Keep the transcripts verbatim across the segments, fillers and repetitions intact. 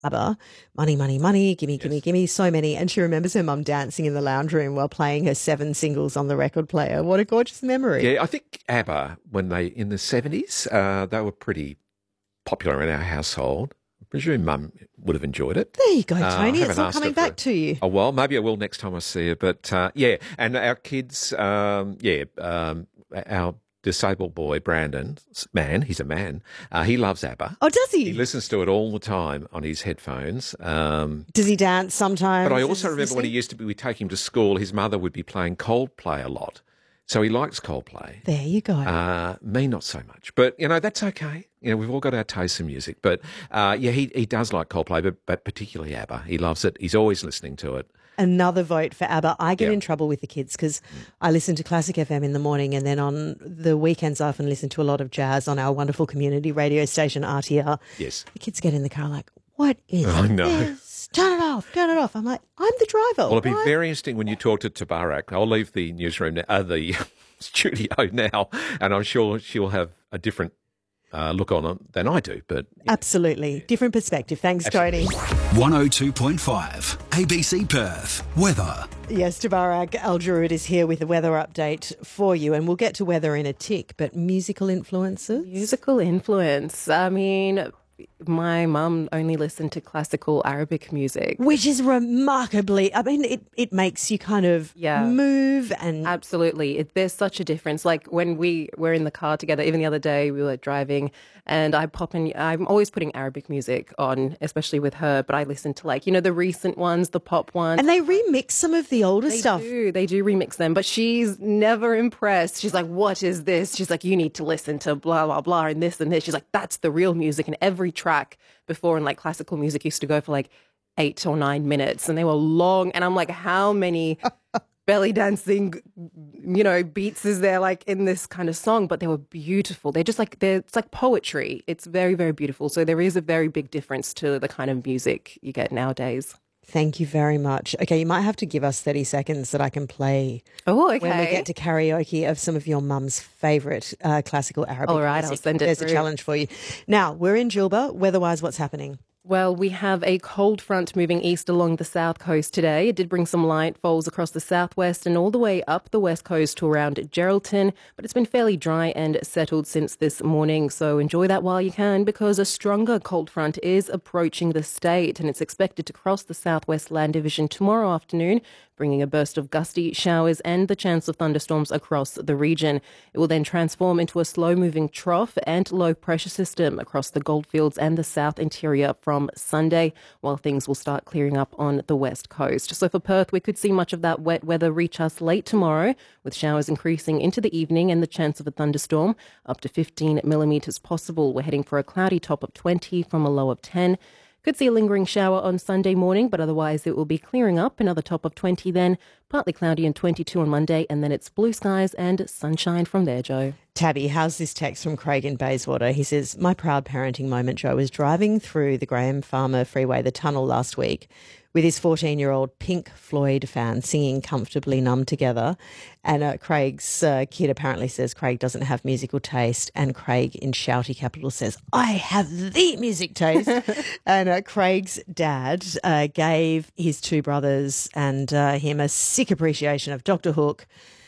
ABBA, money, money, money, gimme, Yes. gimme, gimme, so many. And she remembers her mum dancing in the lounge room while playing her seven singles on the record player. What a gorgeous memory. Yeah, I think ABBA, when they, in the seventies, uh, they were pretty popular in our household. I presume Mum would have enjoyed it. There you go, Uh, I Tony. it's haven't all asked coming her for back to you. A while. Maybe I will next time I see her. But uh, yeah, and our kids, um, yeah, um, our disabled boy, Brandon, man, he's a man, uh, he loves ABBA. Oh, does he? He listens to it all the time on his headphones. Um, Does he dance sometimes? but I Is also he remember when he listening? used to be, we take him to school, his mother would be playing Coldplay a lot. So he likes Coldplay. There you go. Uh, me, not so much. But, you know, that's okay. You know, we've all got our tastes in music. But, uh, yeah, he, he does like Coldplay, but, but particularly ABBA. He loves it. He's always listening to it. Another vote for ABBA. I get Yeah. in trouble with the kids because I listen to Classic F M in the morning, and then on the weekends I often listen to a lot of jazz on our wonderful community radio station, R T R. Yes. The kids get in the car like, what is I know. this? Turn it off, turn it off. I'm like, I'm the driver. Well, it'll be Why- very interesting when you talk to Tabarak. I'll leave the newsroom, now, uh, the studio now, and I'm sure she'll have a different uh, look on it than I do. But Absolutely. Different perspective. Thanks, Tony. one oh two point five A B C Perth. Weather. Yes, Tabarak Al-Jarud is here with a weather update for you, and we'll get to weather in a tick, but musical influences? Musical influence. I mean, my mum only listened to classical Arabic music. Which is remarkably, I mean, it, it makes you kind of Yeah. move and Absolutely. It, there's such a difference. Like when we were in the car together, even the other day, we were driving and I pop in, I'm always putting Arabic music on, especially with her, but I listen to like, you know, the recent ones, the pop ones. and they remix some of the older They stuff. do. They do remix them, but she's never impressed. She's like, what is this? She's like, you need to listen to blah, blah, blah, and this and this. She's like, that's the real music. And every track before in like classical music used to go for like eight or nine minutes and they were long. And I'm like, how many belly dancing, you know, beats is there like in this kind of song? But they were beautiful. They're just like, they're, it's like poetry. It's very, very beautiful. So there is a very big difference to the kind of music you get nowadays. Thank you very much. Okay, you might have to give us thirty seconds that I can play Oh, okay. when we get to karaoke of some of your mum's favourite uh, classical Arabic All right, I'll music. send it There's a through. challenge for you. Now, we're in Julba. Weather-wise, what's happening? Well, we have a cold front moving east along the south coast today. It did bring some light falls across the southwest and all the way up the west coast to around Geraldton, but it's been fairly dry and settled since this morning, so enjoy that while you can because a stronger cold front is approaching the state and it's expected to cross the southwest land division tomorrow afternoon, bringing a burst of gusty showers and the chance of thunderstorms across the region. It will then transform into a slow-moving trough and low-pressure system across the Goldfields and the south interior from Sunday, while things will start clearing up on the west coast. So for Perth, we could see much of that wet weather reach us late tomorrow, with showers increasing into the evening and the chance of a thunderstorm up to fifteen millimetres possible. We're heading for a cloudy top of twenty from a low of ten. Could see a lingering shower on Sunday morning, but otherwise it will be clearing up. Another top of twenty then, partly cloudy and twenty-two on Monday, and then it's blue skies and sunshine from there, Joe. Tabby, how's this text from Craig in Bayswater? He says, my proud parenting moment, Joe, was driving through the Graham Farmer Freeway, the tunnel last week, with his fourteen-year-old Pink Floyd fan singing Comfortably Numb Together. And uh, Craig's uh, kid apparently says Craig doesn't have musical taste. And Craig in shouty capital says, I have the music taste. and uh, Craig's dad uh, gave his two brothers and uh, him a sick appreciation of Doctor Hook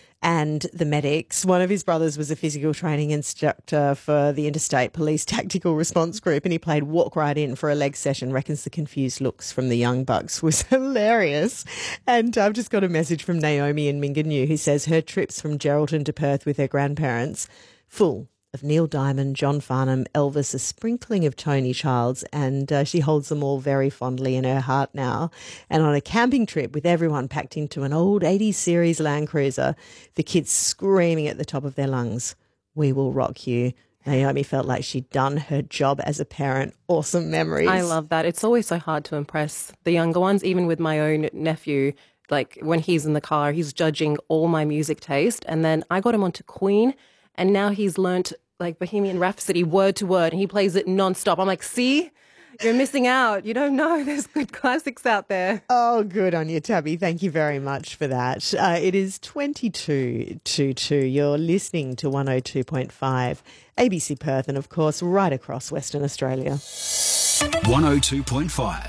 and the medics. One of his brothers was a physical training instructor for the Interstate Police Tactical Response Group, and he played Walk Right In for a leg session. Reckons the confused looks from the young bucks was hilarious. And I've just got a message from Naomi in Minganyu who says her trips from Geraldton to Perth with her grandparents, full of Neil Diamond, John Farnham, Elvis, a sprinkling of Tony Childs, and uh, she holds them all very fondly in her heart now. And on a camping trip with everyone packed into an old eighties series Land Cruiser, the kids screaming at the top of their lungs, "We will rock you." Naomi felt like she'd done her job as a parent. Awesome memories. I love that. It's always so hard to impress the younger ones, even with my own nephew. Like when he's in the car, he's judging all my music taste. And then I got him onto Queen, and now he's learnt like Bohemian Rhapsody word to word, and he plays it nonstop. I'm like, see, you're missing out. You don't know there's good classics out there. Oh, good on you, Tabby. Thank you very much for that. Uh, it is twenty-two to two. You're listening to one oh two point five A B C Perth and, of course, right across Western Australia. one oh two point five